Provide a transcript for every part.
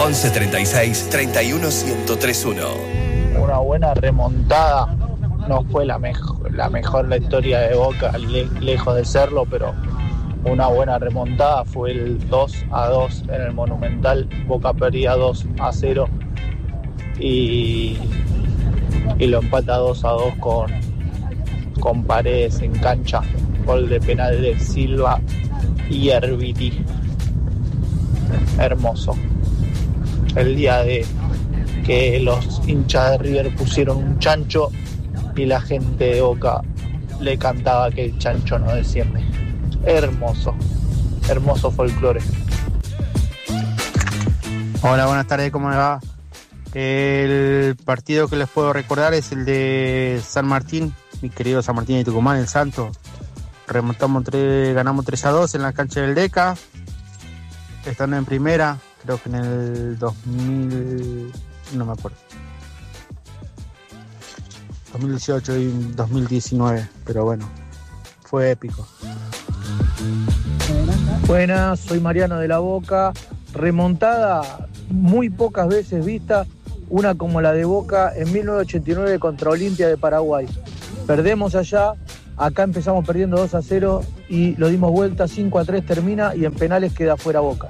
11 36 31 1031. Una buena remontada. No fue la mejor la historia de Boca, lejos de serlo, pero una buena remontada fue el 2-2 en el Monumental. Boca perdía 2-0 y lo empata 2-2 con Paredes en cancha. Gol de penal de Silva y Herbiti. Hermoso. El día de que los hinchas de River pusieron un chancho y la gente de Boca le cantaba que el chancho no desciende. Hermoso, hermoso folclore. Hola, buenas tardes, ¿cómo le va? El partido que les puedo recordar es el de San Martín, mi querido San Martín de Tucumán, el Santo. Ganamos 3-2 en la cancha del Deca, estando en primera, creo que en el 2000, no me acuerdo, 2018 y 2019, pero bueno, fue épico. Buenas, soy Mariano de la Boca. Remontada muy pocas veces vista, una como la de Boca en 1989 contra Olimpia de Paraguay. Perdemos allá, acá empezamos perdiendo 2-0 y lo dimos vuelta, 5-3 termina y en penales queda fuera Boca.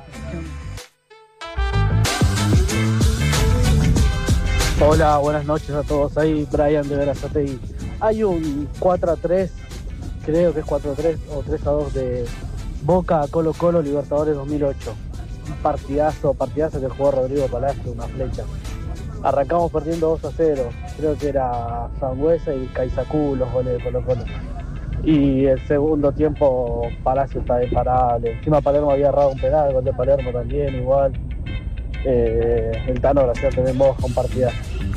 Hola, buenas noches a todos. Ahí Brian de Verazategui. Hay un 4-3, creo que es 4-3 o 3-2 de Boca a Colo Colo Libertadores 2008. Un partidazo que jugó Rodrigo Palacio, una flecha. Arrancamos perdiendo 2-0, creo que era Sangüesa y Caizacú los goles de Colo Colo. Y el segundo tiempo Palacio está imparable. Encima Palermo había errado un penal, gol de Palermo también igual. El Tano Gracias tenemos con partidas.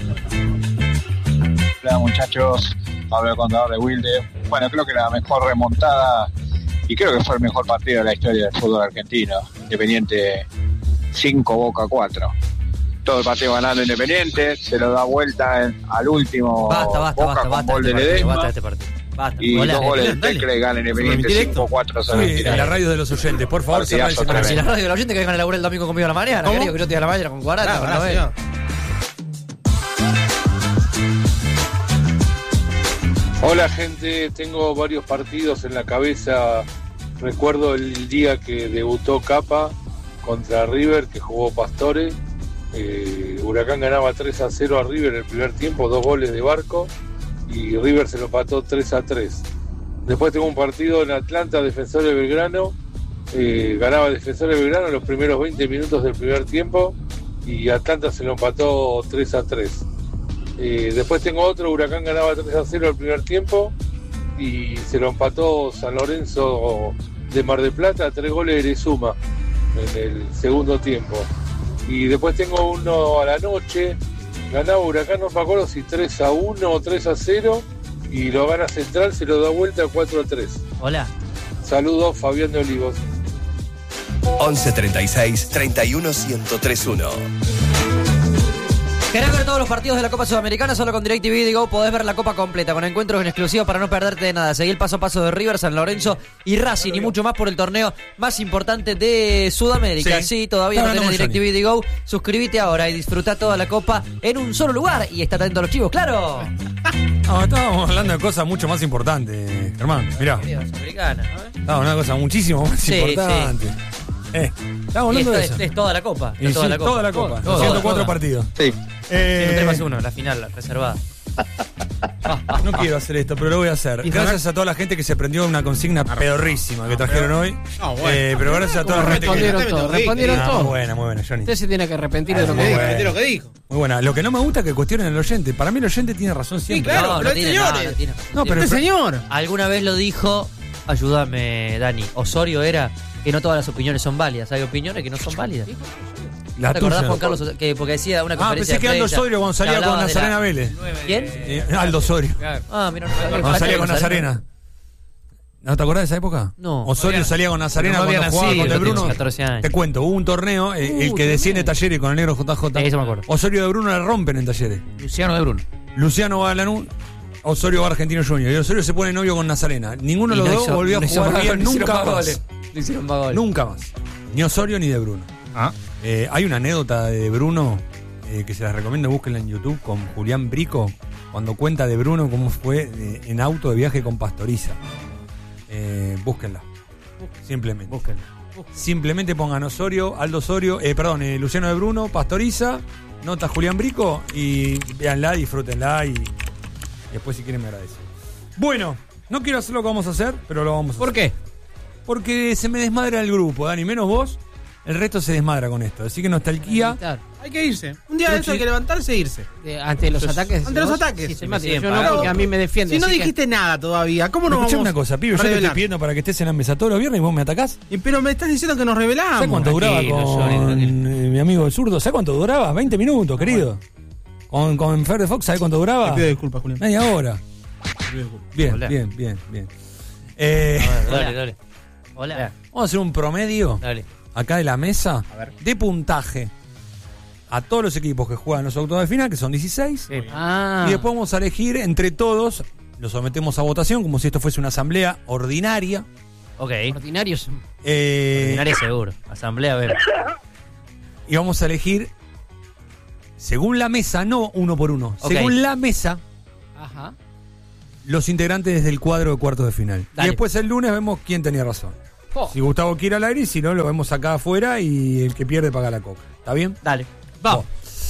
Hola muchachos, Pablo el Contador de Wilde. Bueno, creo que la mejor remontada y creo que fue el mejor partido de la historia del fútbol argentino. Independiente 5, Boca 4. Todo el partido ganando Independiente, se lo da vuelta al último. Basta, gol de Ledesma. Basta de este partido. Basta. Y Hola, 2 goles de Tecle, gana Independiente 5-4. En la radio de los oyentes, por favor, cerrá el Pero si la radio de los oyentes que vengan a laburar el domingo conmigo a la mañana, querido, que yo te a la mañana con 40, con 90. Hola gente, tengo varios partidos en la cabeza. Recuerdo el día que debutó Capa contra River, que jugó Pastore. Huracán ganaba 3-0 a River en el primer tiempo, 2 goles de Barco, y River se lo empató 3-3. Después tengo un partido en Atlanta, Defensor de Belgrano. Ganaba Defensor de Belgrano en los primeros 20 minutos del primer tiempo y Atlanta se lo empató 3-3. Después tengo otro, Huracán ganaba 3-0 el primer tiempo y se lo empató San Lorenzo de Mar del Plata, 3 goles de Erezuma en el segundo tiempo. Y después tengo uno a la noche, ganaba Huracán, no me acuerdo si 3-1 o 3-0, y lo gana Central, se lo da vuelta 4-3. Hola. Saludos, Fabián de Olivos. 11 36 31 1031. ¿Querés ver todos los partidos de la Copa Sudamericana? Solo con DirecTV Go podés ver la Copa completa, con encuentros en exclusivo para no perderte de nada. Seguí el paso a paso de River, San Lorenzo y Racing y mucho más por el torneo más importante de Sudamérica. Sí, todavía no tenés DirecTV Go. Suscríbete ahora y disfruta toda la Copa en un solo lugar. Y está atento a los chivos, ¡claro! No, estábamos hablando de cosas mucho más importantes, Germán. Mirá. Sudamericana, No, una cosa muchísimo más importante. Estamos hablando de eso. Es toda la Copa. Y toda la Copa. Toda la Copa. 104 partidos. Sí. 3+1, la final reservada. No quiero hacer esto, pero lo voy a hacer. Gracias a toda la gente que se prendió una consigna pedorrísima que trajeron hoy. Pero gracias a toda la gente que respondieron todo. Muy buena, Johnny. Usted se tiene que arrepentir de lo que dijo. Muy buena. Lo que no me gusta es que cuestionen al oyente. Para mí el oyente tiene razón siempre. Sí, claro, pero el señor. No, pero el señor. Alguna vez lo dijo, ayúdame, Dani. Osorio era que no todas las opiniones son válidas. Hay opiniones que no son válidas. La ¿Te acordás, tuya. Juan Carlos? Porque decía una conferencia. Pensé que Aldo Osorio cuando salía con Nazarena Vélez. ¿Quién? Aldo Osorio. Mira, Cuando salía con Nazarena. ¿No te acordás de esa época? No. Osorio salía con Nazarena cuando jugaba contra Bruno. 14 años. Te cuento, hubo un torneo, el que desciende Talleres con el negro JJ. Eso me acuerdo. Osorio de Bruno le rompen en Talleres. Luciano de Bruno. Luciano va a Lanús, Osorio va a Argentino Junior. Y Osorio se pone novio con Nazarena. Ninguno de los dos volvió a jugar bien nunca más. Le hicieron goles. Nunca más. Ni Osorio ni de Bruno. Hay una anécdota de Bruno que se las recomiendo, búsquenla en YouTube, con Julián Brico, cuando cuenta de Bruno cómo fue en auto de viaje con Pastoriza. Búsquenla. Simplemente. Búsquenla. Simplemente pongan Aldo Osorio, Luciano de Bruno, Pastoriza, nota Julián Brico y véanla, disfrútenla y después si quieren me agradecen. Bueno, no quiero hacer lo que vamos a hacer, pero lo vamos a hacer. ¿Por qué? Porque se me desmadra el grupo, Dani, menos vos, el resto se desmadra con esto. Así que nostalgia. Hay que irse. Un día de eso hay que levantarse e irse. Ante los ataques. Ante los ataques. Sistemáticos. Yo no, porque a mí me defiende. Si no dijiste nada todavía, ¿cómo no vamos Escuchame una cosa, pibe, yo te estoy revelar? pidiendo para que estés en la mesa todos los viernes y vos me atacás. Pero me estás diciendo que nos revelamos. ¿Sabes cuánto duraba con mi amigo el zurdo? ¿Sabes cuánto duraba? 20 minutos, querido. Con Fer de Fox, ¿sabes cuánto duraba? Te pido disculpas, Julián. Media hora. Bien. Dale. Hola. Vamos a hacer un promedio acá de la mesa de puntaje a todos los equipos que juegan los octavos de final, que son 16. Y después vamos a elegir entre todos, lo sometemos a votación como si esto fuese una asamblea ordinaria. Ok. Ordinarios. Ordinaria seguro. Asamblea, a ver. Y vamos a elegir, según la mesa, no uno por uno, Ok. según la mesa, Ajá. los integrantes del cuadro de cuartos de final. Dale. Y después el lunes vemos quién tenía razón. Si Gustavo quiere al aire y si no, lo vemos acá afuera y el que pierde paga la coca. ¿Está bien? Dale. Vamos.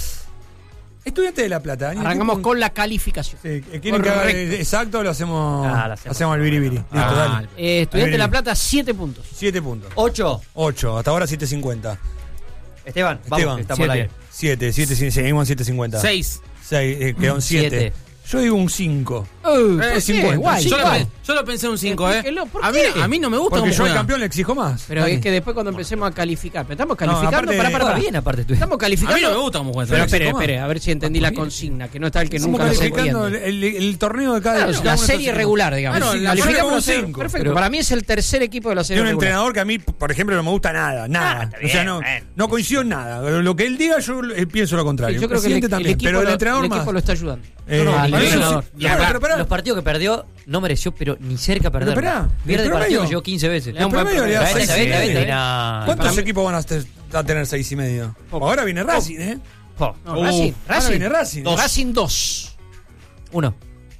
Estudiante de La Plata. Daniel, Arrancamos ¿qué- con la calificación. Sí, ¿quieren que haga Correcto. exacto o lo hacemos? Ah, lo hacemos. Hacemos el biribiri. Listo, dale. Estudiante de La Plata, 7 puntos. 7 puntos. 8. 8, hasta ahora 7.50. Esteban, vamos, Esteban, que estamos al aire. 7, seguimos en 7.50. 6. 6, quedó en 7. 7. Yo digo un 5. Es 50. guay, Yo igual. lo pensé un 5, Explíquelo, ¿por A mí, qué? a mí no me gusta Porque cómo yo al juega. campeón le exijo más. Pero Dani. es que después cuando empecemos a calificar, pero estamos calificando, aparte- para. Está bien, aparte tú. Estamos calificando. A mí no me gusta cómo juega. Pero Pero espere, a ver si entendí la consigna, que no está el que Estamos nunca lo calificando entiende. el torneo de cada Claro, cada la uno serie está- regular, digamos. Claro, la Calificamos serie los cinco. Perfecto. Pero- Para mí es el tercer equipo de la serie Tiene un regular. entrenador que a mí, por ejemplo, no me gusta nada. O sea, no coincido en nada. Pero lo que él diga, yo pienso lo contrario. Sí, yo creo que presidente también, pero el entrenador más. equipo lo está ayudando. Para nivel eso ganador. sí. Bueno, pero pará. Los partidos que perdió no mereció, pero ni cerca perder. esperá, Pierde el partido promedio. que llegó 15 veces. El promedio le da Vete, 6.5. no. ¿Cuántos equipos van a tener 6.5? Ahora viene Racing, ¿eh? Po. No, Racing. Ahora viene Racing. Racing 2. 1.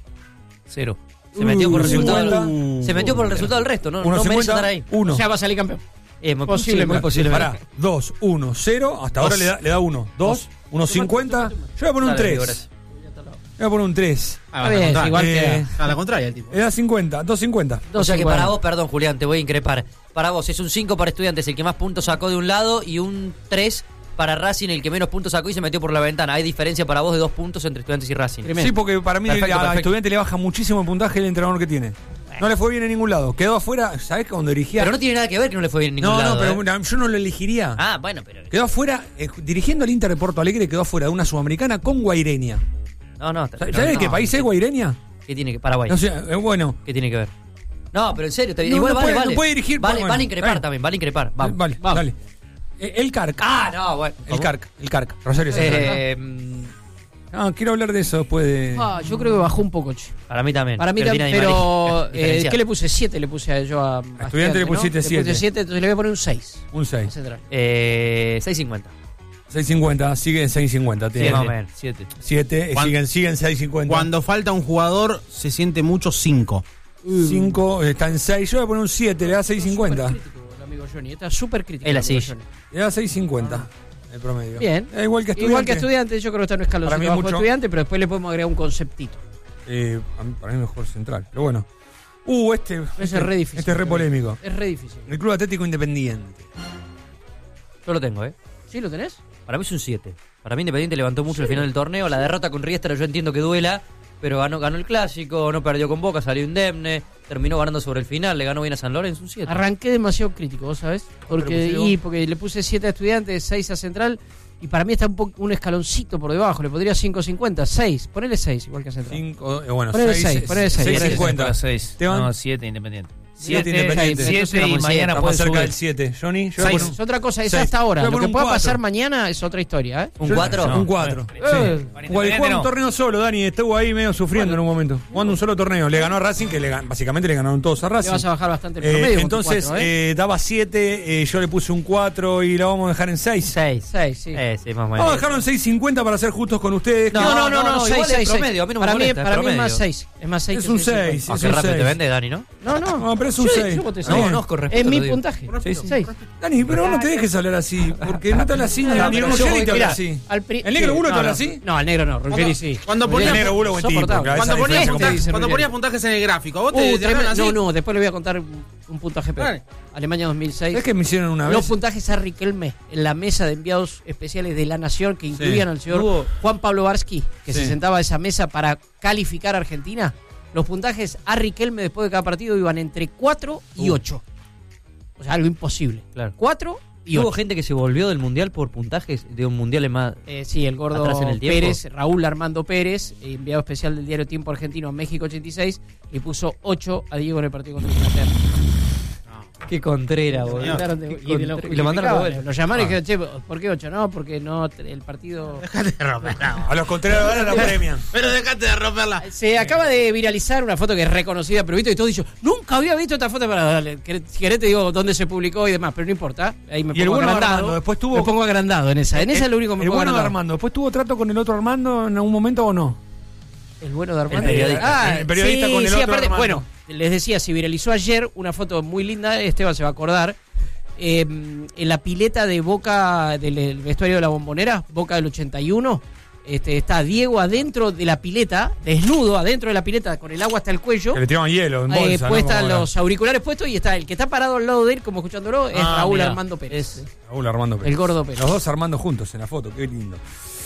0. Se metió por el resultado. 50. Se metió por el resultado del resto. No 1.50, merece estar ahí. 1. O sea, va a salir campeón. Muy Posiblemente. muy posible. Pará, 2, 1, 0. Hasta ahora le da 1. 2, 1.50. Yo voy a poner un Dale, 3. gracias. Voy a poner un 3. Está bien, igual queda. A la contraria, el tipo. Le da 50, 2.50. O sea que 2.50. para vos, perdón Julián, te voy a increpar. Para vos es un 5 para Estudiantes, el que más puntos sacó de un lado, y un 3 para Racing, el que menos puntos sacó y se metió por la ventana. Hay diferencia para vos de 2 puntos entre Estudiantes y Racing. Tremendo. Sí, porque para mí Perfecto, a perfecto. Estudiante le baja muchísimo el puntaje el entrenador que tiene. No le fue bien en ningún lado. Quedó afuera, ¿sabés? Cuando dirigía. Pero no tiene nada que ver que no le fue bien en ningún lado. No, pero ¿eh? yo no lo elegiría. Ah, bueno, pero. Quedó afuera, dirigiendo al Inter de Porto Alegre, quedó afuera de una sudamericana con Guaireña. No. ¿Sabés de qué país es Guaireña? ¿Qué tiene que Paraguay? No sé, bueno. ¿Qué tiene que ver? No, pero en serio, No, igual no vale, puede- vale. no puede dirigir, Vale, bueno, vale increpar bueno. también, vale increpar. Vamos. Vale, dale. El Carc. Ah, no, bueno. El Carc. Rosario Central. Quiero hablar de eso después de. Yo creo que bajó un poco, che. Para mí también. Para mí Pero también, tiene pero animales diferenciados. ¿qué le puse? 7 le puse yo a Estudiante le pusiste ¿no? 7. Le puse 7, entonces le voy a poner un 6. Un 6. 6.50. 6.50, sigue en 6.50. Sí, más o menos. 7. 7, siguen 6.50. Cuando falta un jugador, se siente mucho 5. 5, está en 6. Yo voy a poner un 7, le da 6.50. El amigo Johnny, está súper crítico. Él el amigo así. Johnny. Le da 6.50 el promedio. Bien. Es igual que Estudiante. Igual que Estudiante, yo creo que está en un Para escaloncito mí es bajo mucho. Estudiante, pero después le podemos agregar un conceptito. Para mí mejor central. Pero bueno. Este Es re difícil. Este es re polémico. Es re difícil. El Club Atlético Independiente. Yo lo tengo, ¿Sí lo tenés? Para mí es un 7. Para mí Independiente levantó mucho al final del torneo. La derrota con Riestra yo entiendo que duela, pero ganó el Clásico, no perdió con Boca, salió indemne, terminó ganando sobre el final, le ganó bien a San Lorenzo, un 7. Arranqué demasiado crítico, ¿vos sabés? Porque le puse 7 a Estudiantes, 6 a Central, y para mí está un escaloncito por debajo. Le podría 5.50, 6. Ponele 6, igual que a Central. 5, bueno, Ponele 6. 6, ponele 6. 6.50. 6. Esteban. No, 7 Independiente. 7 Independiente. 7 y mañana Estamos puede cerca subir. del 7. Johnny, yo 6. Es otra cosa, es hasta ahora. Lo que pueda pasar mañana es otra historia, ¿eh? ¿Un 4? Un 4. Jugó un torneo solo, Dani. Estuvo ahí medio sufriendo en un momento. Jugando un solo torneo. Le ganó a Racing, que básicamente le ganaron todos a Racing. Le vas a bajar bastante el promedio. Entonces, daba 7. Yo le puse un 4 y lo vamos a dejar en 6. 6, sí. Sí, más o menos. Vamos a dejarlo en 6.50 para ser justos con ustedes. No, 6. Promedio, a mí no me molesta, para mí es promedio. más 6. Es más 6. Es un 6. Qué rápido te vende, Dani, ¿no? No, pero es un 6. No, con respeto. Es mi lo digo. puntaje. Sí. 6. Dani, pero no te dejes hablar así, porque no te habla así, ni Ruggeri te habla así. ¿El negro Bulo te habla así? No, el negro no, Ruggeri sí. Cuando ponías el negro Bulo buen tipo. Cuando ponías puntajes en el gráfico, ¿vos te hablan así? No, después le voy a contar un puntaje peor. Alemania 2006. Es que me hicieron una vez. Los puntajes a Riquelme en la mesa de enviados especiales de La Nación que incluían al señor Juan Pablo Barsky, que se sentaba a esa mesa para calificar a Argentina. Los puntajes a Riquelme después de cada partido iban entre 4 y 8. O sea, algo imposible. Claro. 4 y 8. Hubo gente que se volvió del mundial por puntajes de un mundial más. Sí, el gordo atrás en el tiempo. Pérez, Raúl Armando Pérez, enviado especial del diario Tiempo Argentino a México 86, le puso 8 a Diego en el partido contra Inglaterra. Qué contrera, boludo. Y lo mandaron a ver. Lo llamaron y dijeron, che, ¿por qué 8? No, porque no el partido. Dejate de romperla. A los contrarios ahora la premian. Pero dejate de romperla. Se acaba de viralizar una foto que es reconocida, pero Vito y todo dicho, nunca había visto esta foto. Para darle. Si querés te digo dónde se publicó y demás, pero no importa. Ahí me pongo agrandado. Después tuvo. Me pongo agrandado en esa. En esa es lo único que me pongo agrandado. Armando. ¿Después tuvo trato con el otro Armando en algún momento o no? El bueno de Armando. El periodista con el otro aparte, Armando. Bueno, les decía, se viralizó ayer una foto muy linda, Esteban se va a acordar, en la pileta de Boca, del vestuario de la Bombonera, Boca del 81, está Diego adentro de la pileta, desnudo adentro de la pileta, con el agua hasta el cuello. Que le tiraban hielo en bolsa. Puesta los auriculares puestos y está el que está parado al lado de él, como escuchándolo, es Raúl Armando Pérez. Raúl Armando Pérez. El gordo Pérez. Los dos Armando juntos en la foto, qué lindo.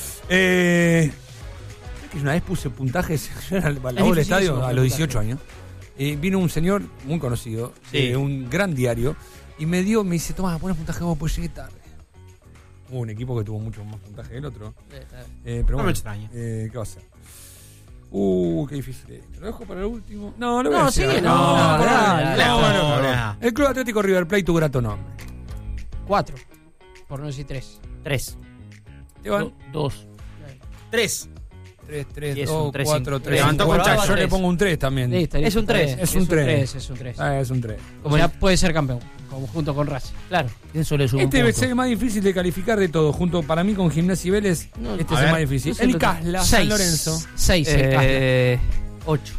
Una vez puse puntajes, yo era al del estadio a los 18 años. Vino un señor muy conocido, de un gran diario, y me dice, toma, pones puntaje vos, pues llegué tarde. Hubo un equipo que tuvo mucho más puntaje que el otro. Pero bueno, no me extraña. ¿Qué va a hacer? Qué difícil es. ¿Lo dejo para el último? No, lo voy a No, decir. sí, no. El Club Atlético River Plate, tu grato nombre. 4, por no decir 3. 3. Esteban. 2. 3. 3, 2, 4, 3. Levantó con Chacho. Yo le pongo un 3 también. Es un 3. Es un 3. Es un 3. Es un 3. Como ya puede ser campeón, como junto con Racing. Claro. Eso le sube Este es el más difícil de calificar de todo. Junto para mí con Gimnasia y Vélez, este es el más difícil. El Casla, San Lorenzo. 6. 8.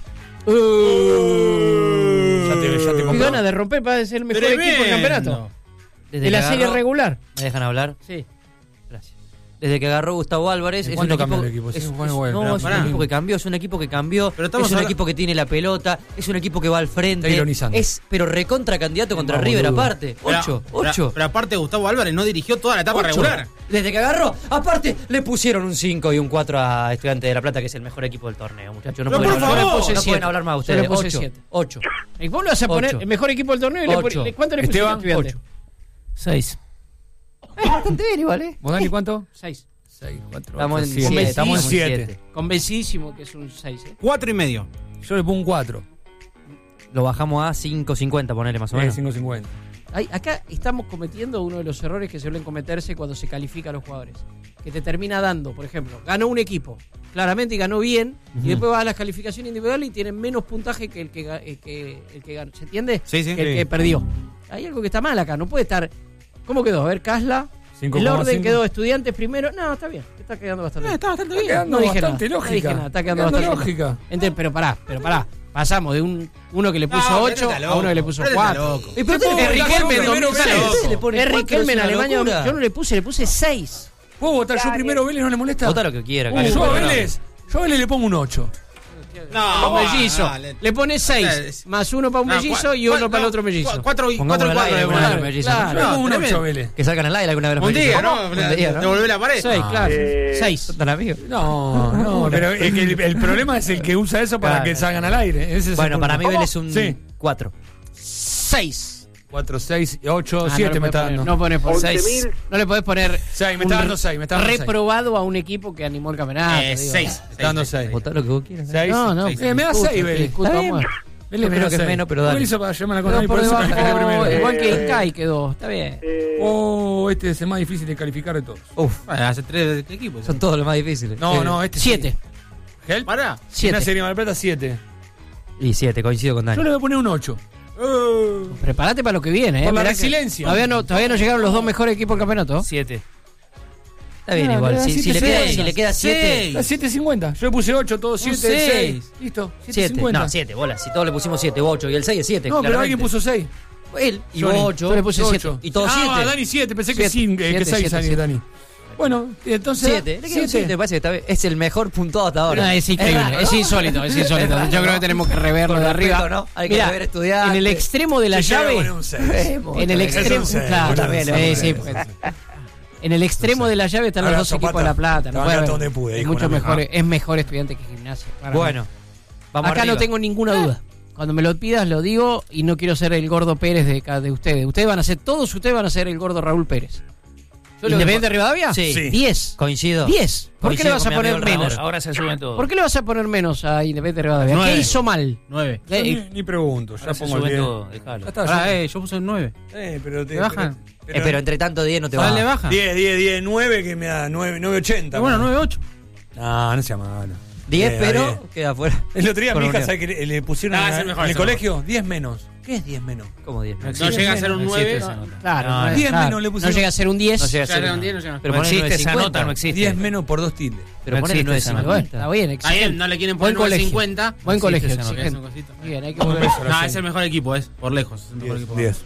Ya te ¿Qué gana de romper para ser el mejor equipo del campeonato? Desde de la serie regular. ¿Me dejan hablar? Sí. Gracias. Desde que agarró Gustavo Álvarez es un equipo, es un equipo que cambió, es un equipo que cambió, es un equipo que tiene la pelota, es un equipo que va al frente, pero recontra candidato contra River aparte. 8. Pero aparte Gustavo Álvarez no dirigió toda la etapa regular. Desde que agarró, aparte le pusieron un 5 y un 4 a Estudiantes de La Plata, que es el mejor equipo del torneo, muchachos. No pueden hablar más ustedes. 8. ¿Y vos le vas a poner el mejor equipo del torneo? Y ¿cuánto le pusieron a Estudiantes? 6. Es bastante bien igual, ¿eh? ¿Vos, Dani, cuánto? 6. 4, estamos en 7. Estamos en 7. Convencidísimo que es un 6. 4,5. Yo le pongo un 4. Lo bajamos a 5.50, ponele más o menos. 5.50. Acá estamos cometiendo uno de los errores que suelen cometerse cuando se califica a los jugadores. Que te termina dando, por ejemplo, ganó un equipo, claramente, y ganó bien, y después vas a las calificaciones individuales y tienen menos puntaje que el que ganó. ¿Se entiende? Sí. Que el que perdió. Hay algo que está mal acá, no puede estar. ¿Cómo quedó? A ver, Casla. 5, el orden 5. Quedó Estudiantes primero. No, está bien. Está quedando bastante bien. Está bastante bien. Está quedando bastante lógica. No dije nada. Está quedando bastante lógica. Pero pará. Pasamos de uno que le puso 8 a uno que le puso 4. Es Riquelme en 2006. Es Riquelme en Alemania. Yo no le puse 6. ¿Puedo votar yo primero, Vélez? ¿No le molesta? Vota lo que quiera. Yo a Vélez le pongo un 8. No, un mellizo. Le pones 6, más uno para un mellizo y otro para el otro mellizo. 4 y 4. Un 8, Vélez. Que salgan al aire alguna vez. Un día, ¿no? Devolver la pared. 6, claro. 6. No, pero el problema es el que usa eso para que salgan al aire. Bueno, para mí Vélez es un 4. 6. 4, 6, 8, 7 me está dando. No pones por 6. No le podés poner 6, me está dando 6. Reprobado a un equipo que animó el campeonato. 6. Me está dando 6. Votá lo que vos quieras. 6. No. Me da 6, Vélez. Yo creo que es menos, pero dale. hizo para llamar a la Quedó contra y por por eso califiqué debajo, primero. igual que Incai quedó. Está bien. Este es el más difícil de calificar de todos. Uf, Bueno, hace 3 equipos. son todos los más difíciles. No, este 7. ¿Help? Pará. 7. Una serie Mar del Plata, 7. Y 7, coincido con Dani. Yo le voy a poner un 8. Prepárate para lo que viene, Por la Mirá que resiliencia. Todavía no llegaron los dos mejores equipos del campeonato. 7. Está bien, igual. Si le queda 7. La 7.50. Yo le puse 8, todos 7, 6. Listo, 7. 7.50. No, 7, bolas. Si todos le pusimos 7 u 8 y el 6 es 7. No, pero alguien puso 6. Él y Johnny. 8. Yo le puse 7. Y todos 7. Ah, Dani 7. Pensé que 7, 6 7. Dani. Bueno, entonces. 7. Le queda 7. Me parece que está bien. Es el mejor puntuado hasta ahora. No, es increíble, raro, es ¿no? insólito, es insólito. Es Yo creo raro. que tenemos que reverlo Con de arriba. respeto, ¿no? Hay que Mirá, rever estudiantes. en el extremo de la Yo voy a llave. poner un 6. En el extremo, Es un 6, claro, también, sí, pues. En el extremo de la llave están los Ahora, dos Zapata, equipos de La Plata. te No van a puede dar haber. donde pude, Es dijo mucho una mejor, amiga. es mejor estudiante que Gimnasia. para mí. Bueno, vamos Acá arriba. no tengo ninguna duda. Cuando me lo pidas lo digo y no quiero ser el gordo Pérez de ustedes. Todos ustedes van a ser el gordo Raúl Pérez. ¿Independiente de Rivadavia? Sí. 10. Coincido. 10. ¿Por qué le vas a poner menos? Ahora se suben todos. ¿Por qué le vas a poner menos a Independiente de Rivadavia? 9. ¿Qué hizo mal? 9. Yo ni pregunto, ya Ahora se pongo el suben 10. todos, dejalo. Ya está, Pará, yo puse un 9. pero te ¿Te bajan? Pero entre tanto 10 no te va. Ahora le baja. 10, 9 que me da 9.80. Bueno, 9-8. No sea malo. 10, pero 10. queda afuera. El otro día a Con mi hija, unión. ¿sabes que le pusieron Ah, en es el mejor, el es el colegio? 10 menos. ¿Qué es 10 menos? ¿Cómo 10? No llega a ser un 9. Claro, No, 10 menos le no pusieron. llega a ser un 10. No llega a Ya ser era un una. 10, no llega. Pero No ponele existe esa 9.50. nota, no existe. 10 menos por 2 tildes. Pero No ponele existe esa 9.50. Bueno, está bien, Está bien, excelente. no le quieren Buen poner colegio. 9.50. Buen No colegio, existe esa nota. exigente. Bien, hay que volver. No, es el mejor equipo, por lejos. Es el mejor equipo. 10.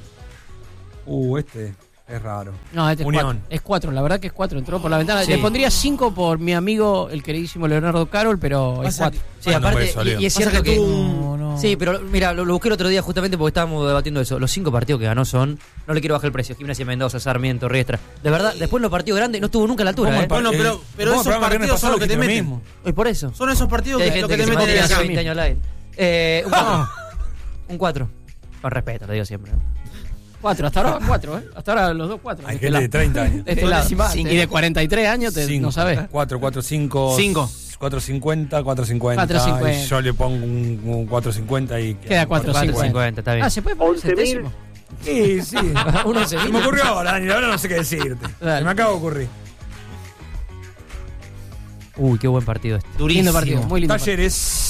Este es raro. No, este es Unión. 4. Es 4, la verdad que es 4. Entró por la ventana. Sí. Le pondría 5 por mi amigo, el queridísimo Leonardo Carol, pero es Pasa 4. Sí, Bueno, aparte, pues, salió. y es Pasa cierto que que. tuvo No. Sí, pero mira, lo busqué el otro día justamente porque estábamos debatiendo eso. Los 5 partidos que ganó son. No le quiero bajar el precio. Gimnasia, Mendoza, Sarmiento, Riestra. De verdad, después los partidos grandes no estuvo nunca a la altura. ¿eh? Bueno, pero esos partidos son los que te meten. Y por eso. Son esos partidos Y hay que lo gente que te se meten en mantiene la hace 20 años al aire. Un 4. Ah. Un 4. Con respeto, lo digo siempre. 4, hasta ahora 4, ¿eh? Hasta ahora los dos 4. Hay gente de 30 años. De este lado. Y de 43 años no sabes. 4, 4, 5. 5. 4.50, 4.50. 4.50. Y yo le pongo un 4.50 y Queda 4.50. 4.50, está bien. Ah, ¿se puede poner centésimo? Sí, sí. Uno Se me ocurrió ahora, Dani. Ahora no sé qué decirte. Dale. Se me acaba de ocurrir. Uy, qué buen partido este. Lindo partido, muy lindo. Talleres.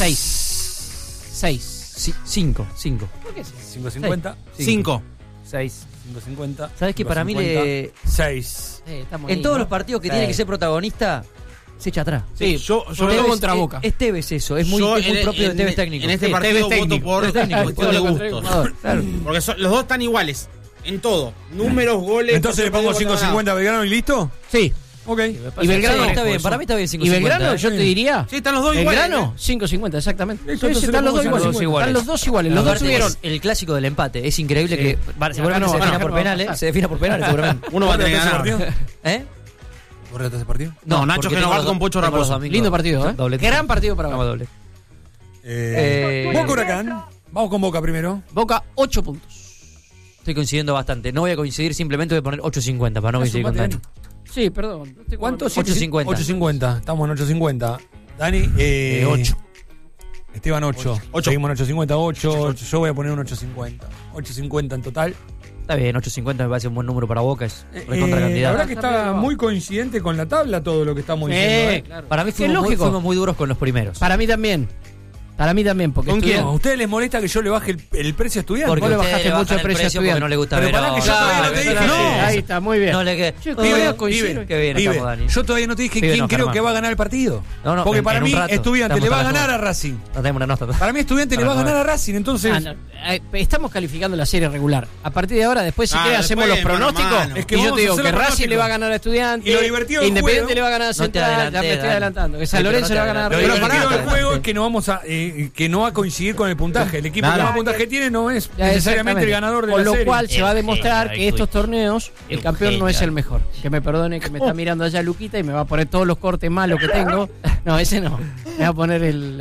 6. 5. ¿Por qué 6? 5.50. 5. 6. 5.50. ¿Sabes que para mí le. 6. En todos los partidos que tiene que ser protagonista, se echa atrás. Sí, Yo sobre todo contra Boca. Es Tevez eso, es muy, Yo es muy propio de Tevez técnico. En este Sí, partido Tevez voto técnico. por Tevez técnico. cuestión de gustos. Claro. Porque los dos están iguales. En todo. Números, goles. Entonces le pongo porcentaje, 5.50 a Belgrano y listo. Sí. Ok. Y Belgrano Sí, está bien, para mí está bien 5.50. Y Belgrano, yo te diría. Sí, están los dos iguales. Belgrano, 5.50, exactamente. Listo, Sí, entonces están le los dos pongo iguales. 5 iguales. Están los dos iguales. Los dos Aparte, tuvieron. es el clásico del empate. Es increíble Sí. que seguramente se defina por penales. Se defina por penales, seguramente. Uno va a tener que ganar. ¿Eh? ¿Correcto ese partido? No, Nacho porque Genovar tengo con Pocho tengo los Raposo. domingos. Lindo partido, ¿eh? Doblete. Gran partido para Vamos Boca. doble. Boca Huracán. Vamos con Boca primero. Boca, 8 puntos. Estoy coincidiendo bastante. No voy a coincidir, simplemente voy a poner 8.50 para no coincidir con Dani. Sí, perdón. ¿Cuánto? 8.50. 8.50. Estamos en 8.50. Dani, 8. Esteban 8. 8. Seguimos en 8.50, 8. Yo voy a poner un 8.50. 8.50 en total. Está bien, 8.50 me parece un buen número para Boca. Es recontra La candidato. verdad que está muy coincidente con la tabla todo lo que estamos diciendo. ¿eh? Claro. Para mí Es fuimos lógico. muy duros con los primeros. Para mí también. Para mí también, porque ¿Con quién? estudian- ¿A ustedes les molesta que yo le baje el precio a estudiantes? Porque Vos le ustedes bajaste le mucho bajan el precio a porque estudiantes. no le gusta Pero ver. pará que yo todavía no te dije Claro, no. ahí está, muy bien. No le que. Yo todavía coincido. Pibe, Qué bien Pibe, estamos, Dani. yo todavía no te dije Pibe, quién no, creo Germán. que va a ganar el partido. No, Porque en para un mí, rato. Estudiante le va a Estamos ganar a tratando. Racing. No tenemos una nota. Para mí, Estudiante le va a ganar a Racing. Entonces, Ah, no, estamos calificando la serie regular. A partir de ahora, después si querés hacemos los después, mano a pronósticos. mano. Es que Y yo vamos te a digo hacer que los Racing pronósticos. le va a ganar a Estudiantes. Y lo divertido del Independiente juego- le va a ganar a No te Central. Ya adelanté, me estoy Dani. adelantando. Que San Sí, pero Lorenzo no le va a te ganar a lo Pero River. divertido pará, del pará. juego es que no vamos a que no va a coincidir con el puntaje. El equipo Nada. que más puntaje tiene no es Ya, necesariamente el exactamente. ganador de Con la lo serie. cual se va a El demostrar genio, que estos Twitch. torneos el El campeón no es genio. el mejor. Que me perdone que me está mirando allá Luquita y me va a poner todos los cortes malos que tengo. No, ese no. Me va a poner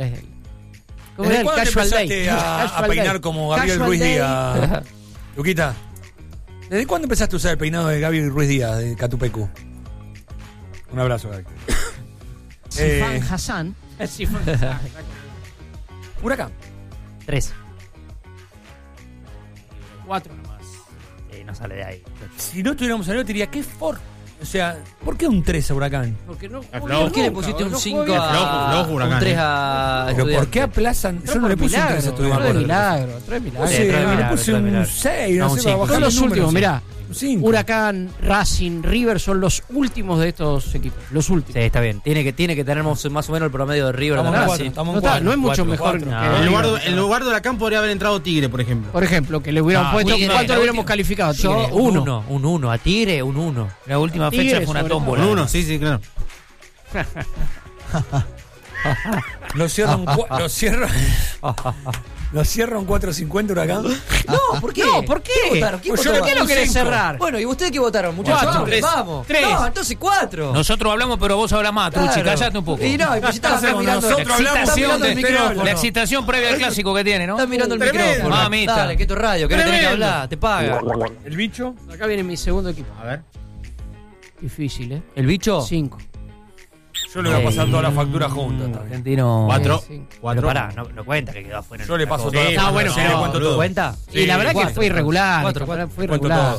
¿cómo ¿Desde era? El cuándo te casual day. empezaste a Casual peinar day. como Gabriel Casual Ruiz day. Díaz? Luquita, ¿desde cuándo empezaste a usar el peinado de Gabriel Ruiz Díaz de Catupecu? Un abrazo, Gaby. Sifan Hassan. Sifan Hassan. Huracán. 3. 4 nomás. No sale de ahí. Si no estuviéramos saliendo, te diría, ¿qué for? O sea, ¿por qué un 3 a Huracán? Porque no. ¿Por qué le pusiste un 5 flojo, un 3 a Pero ¿por qué aplazan? Yo no le puse un 3 a Estudiantes. Tres milagros, 3 milagros. Sí, le puse un 6, no sé, para bajar Son los últimos, mirá. 5. Huracán, Racing, River son los últimos de estos equipos. Los últimos. Sí, está bien. Tiene que tener más o menos el promedio de River. No es mucho mejor. En lugar de Huracán podría haber entrado Tigre, por ejemplo. Por ejemplo, que le hubieran puesto. ¿Cuánto le hubiéramos calificado? Yo, un 1. A Tigre, un 1. La última fecha fue una tómbola. Un 1, sí, claro. Lo cierran ¿Lo cierra un 4.50 Huracán? No, ¿por qué? No, ¿por qué? ¿Qué votaron? ¿Quién votó? ¿Por qué lo querés cerrar? Bueno, ¿y ustedes qué votaron, muchachos? 4, Vamos. 3. No, entonces 4. Nosotros hablamos, pero vos hablas más, Truchi. Callate un poco. Y no, pues estás mirando el micrófono. La excitación previa al clásico que tiene, ¿no? Estás mirando el micrófono. Mamita. Dale, que es tu radio, que no tenés que hablar, te paga. ¿El bicho? Acá viene mi segundo equipo. A ver. Difícil, ¿eh? ¿El bicho? 5. Yo le voy a pasar todas las facturas juntas. Argentino. 4. Pero pará, no cuenta que quedó afuera. Yo le paso todas las bueno, facturas. ¿cuánto todo? ¿Cuenta? Y la verdad que fue irregular. 4. Fue irregular.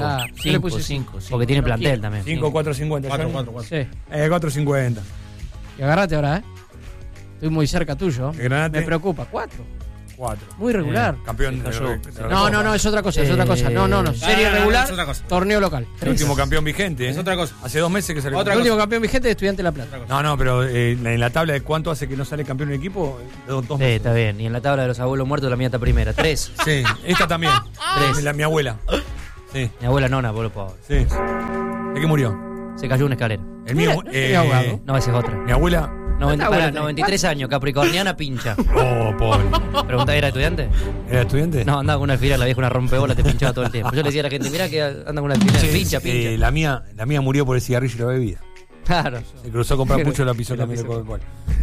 5. Porque tiene plantel también. 5, 4.50. 4. Sí. 4.50. Y agárrate ahora, ¿eh? Estoy muy cerca tuyo. El Granate. Me preocupa. 4. 4. Muy regular. Campeón de No, es otra cosa, es otra cosa. No. Serie regular, es otra cosa. torneo local. El último campeón vigente. Es otra cosa. Hace 2 meses que salió. El último campeón vigente de Estudiante de La Plata. No, pero en la tabla de cuánto hace que no sale campeón un equipo, 2 Sí, meses. está bien. Y en la tabla de los abuelos muertos la mía está primera. 3. Sí, esta también. 3. Mi abuela. Sí. Mi abuela nona, abuelo pobre. Sí. ¿De qué murió? Se cayó una escalera. El mío. ahogado. No, esa es otra. Mi abuela. 93 años, capricorniana pincha. Oh, pobre. Pregunta, ¿era estudiante? ¿Era estudiante? No, andaba con una alfiler, la vieja una rompebola, te pinchaba todo el tiempo. Yo le decía a la gente, mira que anda con una alfiler, pincha. La mía murió por el cigarrillo y la bebida. Claro. Se cruzó a comprar pucho y la pisó también de Coca-Cola.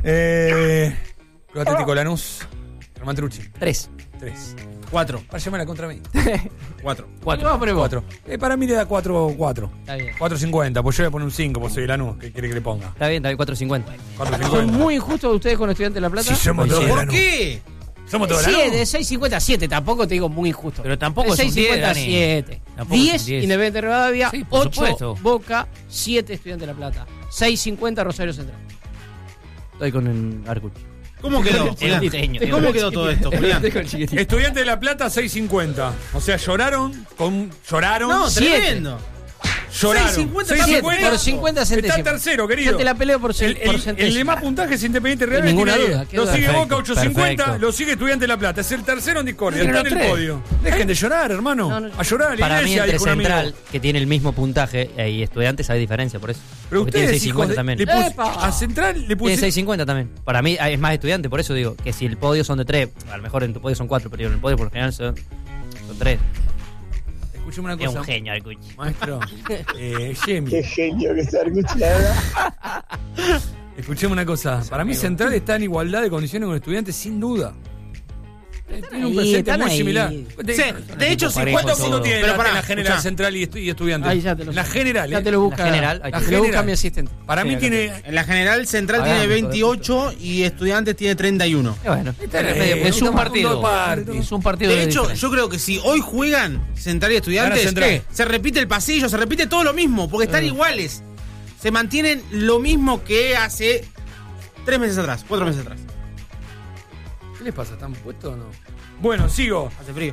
Club Atlético Lanús. Germán Truchi. 3. 4. Para llamar contra mí. 4. 4. Para mí le da 4. Está bien. 4.50, pues yo voy a poner un 5, pues soy Lanús. ¿Qué quiere que le ponga? Está bien, 4.50. 4.50. Son muy injustos ustedes con Estudiante de La Plata. Sí, somos todos ¿Por Lanús. qué? Somos todos Lanús. 7, 6.50, 7. Tampoco te digo muy injusto. Pero tampoco es un 10, 6.50, 7. 10, Independiente Rivadavia. Sí, por 8, supuesto. Boca. 7, Estudiante de La Plata. 6.50, Rosario Central. Estoy con el Arcuch. ¿Cómo quedó? ¿Cómo quedó todo esto, Julián? Estudiante de La Plata, 6.50. O sea, lloraron. No, tremendo. Lloraron. 6.50 por 50 centésimos. Está tercero, querido. Yo te la peleo por El centésimos. de más puntaje es Independiente Real. Ninguna duda. Lo sigue Perfecto, Boca 8.50, perfecto. lo sigue Estudiante de La Plata. Es el tercero en discordia. Pero Está en el tres. podio. Dejen de llorar, hermano. A llorar a la Para mí, iglesia. entre dijo un amigo. Central, que tiene el mismo puntaje, y Estudiantes hay diferencia, por eso. Pero Porque tiene ustedes, hijos 6.50 de- también. le puse- a Central le Tiene puse... 6.50 también. Para mí es más Estudiante, por eso digo que si el podio son de 3, a lo mejor en tu podio son 4, pero en el podio por lo general son 3. Escucheme una Es cosa. un genio, Arcuch. Maestro. Jamie. Qué genio que se Arcuch, la verdad. Escucheme una cosa. Para mí Central está en igualdad de condiciones con Estudiantes, sin duda. Tiene un Ahí, presente están muy ahí. similar. De hecho, sí. ¿Cuántos puntos tiene Pero la pará, general escuchá. Central y Estudiantes? Ahí ya te lo La sé. general, Ya te lo busca. La general, La te lo busca mi asistente. Para mí tiene... En la general Central Hagamos, tiene 28 y Estudiantes tiene 31. Bueno, Es un partido. Es un partido De hecho, diferencia. yo creo que si hoy juegan Central y Estudiantes, Gana Central. ¿qué? Se repite el pasillo, se repite todo lo mismo, porque están iguales. Se mantienen lo mismo que hace 3 meses atrás, 4 meses atrás. ¿Qué les pasa? ¿Están puestos o no? Bueno, sigo. Hace frío.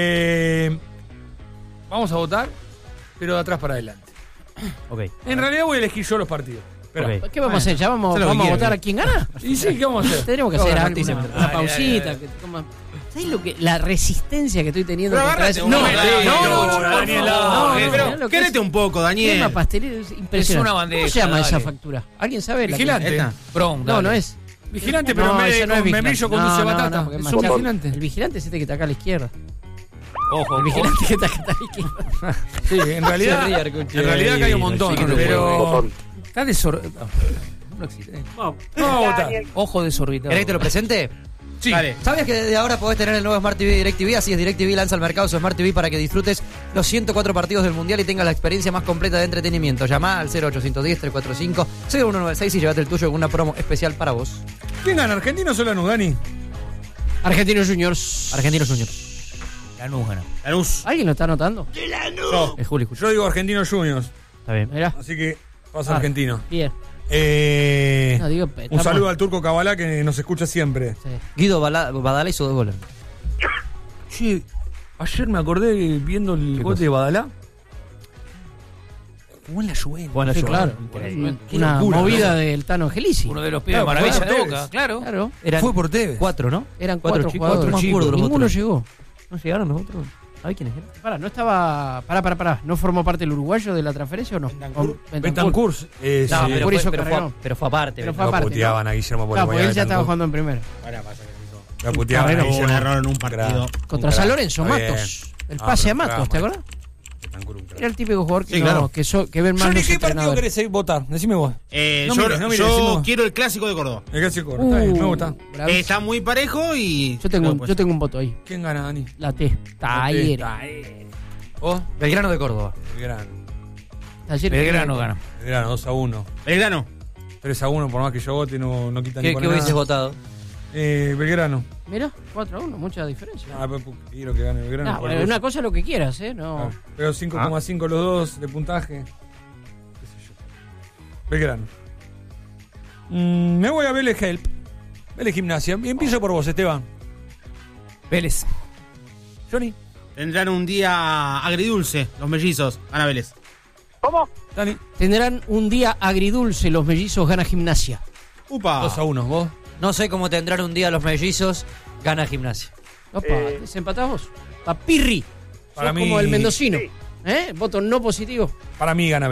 Vamos a votar, pero de atrás para adelante. ok. En realidad voy a elegir yo los partidos. Espera. Ok. ¿Qué vamos a hacer? ¿Ya vamos Haz lo que a quieras, votar a bien. quién gana? Y sí, ¿qué vamos a hacer? Tendremos que No, hacer la algo, noticia, una pero- pausita. Que te coma- ¿Sabes lo que la resistencia que estoy teniendo Pero contra agárrate, eso? no, No, Daniel, pero quédate un poco, Daniel. Crema pastelera es impresionante. Es una bandeja, ¿Cómo se llama esa dale. factura? ¿Alguien sabe? la Vigilante. que- Esta. Bron, No, dale. no es. Vigilante, pero en vez ese de no es con vigilante. membrillo conduce No, batata. porque Es es un más vigilante. El vigilante es este que está acá a la izquierda. Ojo, El vigilante que está acá a la izquierda. Sí, en realidad, Se ríe, Arcucci. en realidad acá hay un montón, Sí, que te pero... está desorbitado. No existe. Vamos a votar. Ojo desorbitado. ¿Querés que te lo presente? Sí. Dale. ¿Sabías que desde ahora podés tener el nuevo Smart TV de DirecTV? Así es, DirecTV lanza al mercado su Smart TV para que disfrutes los 104 partidos del Mundial y tengas la experiencia más completa de entretenimiento. Llama al 0810-345-0196 y llévate el tuyo con una promo especial para vos. ¿Quién gana, Argentinos o Lanús, Dani? Argentinos Juniors. Argentinos Juniors. Lanús gana. Lanús. ¿Alguien lo está anotando? Yo, Es Juli, escucha. yo digo Argentinos Juniors. Está bien. Mirá. Así que pasa Argentino. Bien. No, digo, Un estamos- saludo al Turco Cabalá que nos escucha siempre. Sí. Guido Badalá hizo 2 goles. Che, ayer me acordé viendo el gol de Badalá. Jugó en la Juventus. Sí, claro. Qué Una locura, movida ¿no? del Tano Angelici. Uno de los pibes Claro, maravillas fue de por Boca. Tevez. Claro. Fue por Tevez. 4, ¿no? Eran Cuatro 4 chicos, jugadores. cuatro chicos, los Ninguno otros. llegó. ¿No llegaron los otros? ¿Sabés quiénes eran? Pará, no estaba. Pará. ¿No formó parte el uruguayo de la transferencia o no? Betancourt. No, sí. pero, Por eso pero cargaron. fue aparte. Pero fue Lo aparte, puteaban ¿no? a Guillermo por Claro, la porque él ya Betancourt. estaba jugando en primera. Ahora pasa que Lo puteaban a Carrero, hubo un Guillermo. error en un partido. Contra San Lorenzo, Está bien. Matos. El Ah, pase a pero Matos, ¿te acuerdas? Betancourt, un crack. Era el típico jugador que, Sí, no, claro. que ven más Johnny, los ¿qué partido entrenadores. querés votar? Decime vos. No Yo, mires, no mires, yo decime vos. quiero el clásico de Córdoba. El clásico. Está bien, me gusta. Bravísimo. Está muy parejo y. Yo tengo, Pues, yo tengo un voto ahí. ¿Quién gana, Dani? La T. Talleres. ¿Vos? Belgrano de Córdoba. Belgrano. Talleres. Belgrano gana. Belgrano, 2-1. Belgrano. 3-1, por más que yo vote, no quita ni ¿Qué pone hubieses nada. votado? Belgrano. Mira, 4-1, mucha diferencia. Ah, pero quiero que gane Belgrano. No, por pero el una gusto. cosa es lo que quieras, ¿eh? No. Ah, pero 5,5 los dos de puntaje. ¿Qué sé yo? Belgrano. Me voy a Vélez Help. Vélez Gimnasia. Y empiezo por vos, Esteban. Vélez. Johnny. Tendrán un día agridulce los mellizos. Ana Vélez. Dani. Tendrán un día agridulce los mellizos Gana Gimnasia. Upa. 2-1, vos. No sé cómo tendrán un día los mellizos. Gana Gimnasia. Opa, ¿desempatás vos? Papirri. Para Sos mí- como el mendocino. ¿Eh? Voto no positivo. Para mí gana